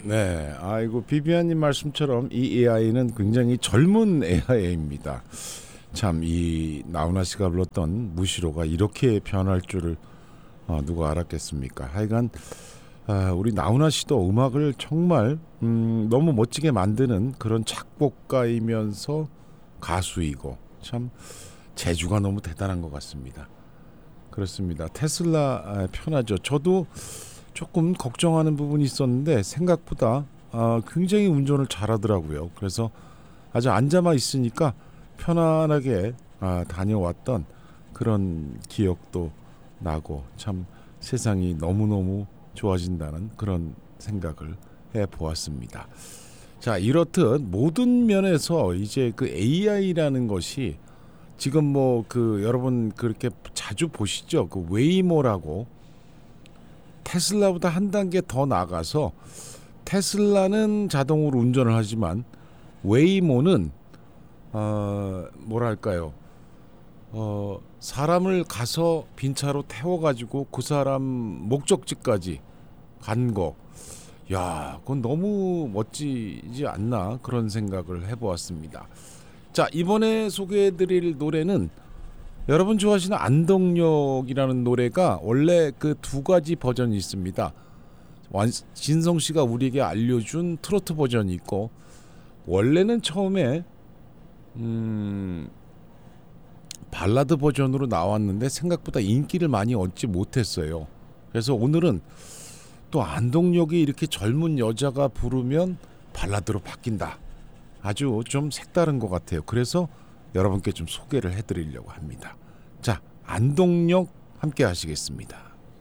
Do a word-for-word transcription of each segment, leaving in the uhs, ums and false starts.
네, 아이고 비비안님 말씀처럼 이 에이아이는 굉장히 젊은 에이아이입니다. 참 이 나훈아 씨가 불렀던 무시로가 이렇게 변할 줄을 어, 누가 알았겠습니까? 하여간 아, 우리 나훈아 씨도 음악을 정말 음, 너무 멋지게 만드는 그런 작곡가이면서 가수이고 참 재주가 너무 대단한 것 같습니다. 그렇습니다. 테슬라 아, 편하죠. 저도 조금 걱정하는 부분이 있었는데 생각보다 아, 굉장히 운전을 잘하더라고요. 그래서 아주 앉아만 있으니까 편안하게 아, 다녀왔던 그런 기억도 나고 참 세상이 너무너무 좋아진다는 그런 생각을 해보았습니다. 자, 이렇듯 모든 면에서 이제 그 에이아이라는 것이 지금 뭐 그 여러분 그렇게 자주 보시죠? 그 웨이모라고 테슬라보다 한 단계 더 나가서 테슬라는 자동으로 운전을 하지만 웨이모는 어, 뭐랄까요? 어, 사람을 가서 빈차로 태워가지고 그 사람 목적지까지 간 거. 야, 그건 너무 멋지지 않나 그런 생각을 해보았습니다. 자, 이번에 소개해드릴 노래는 여러분 좋아하시는 안동역이라는 노래가 원래 그 두 가지 버전이 있습니다. 완, 진성 씨가 우리에게 알려준 트로트 버전이 있고 원래는 처음에 음, 발라드 버전으로 나왔는데 생각보다 인기를 많이 얻지 못했어요. 그래서 오늘은 또 안동역이 이렇게 젊은 여자가 부르면 발라드로 바뀐다. 아주 좀 색다른 것 같아요. 그래서 여러분께 좀 소개를 해드리려고 합니다. 자, 안동역 함께 하시겠습니다.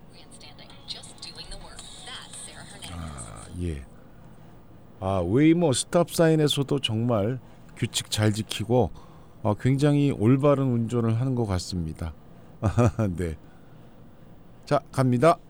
아, 예. 아, 웨이모 스탑 사인에서도 정말 규칙 잘 지키고 어, 굉장히 올바른 운전을 하는 것 같습니다. 네. 자, 갑니다.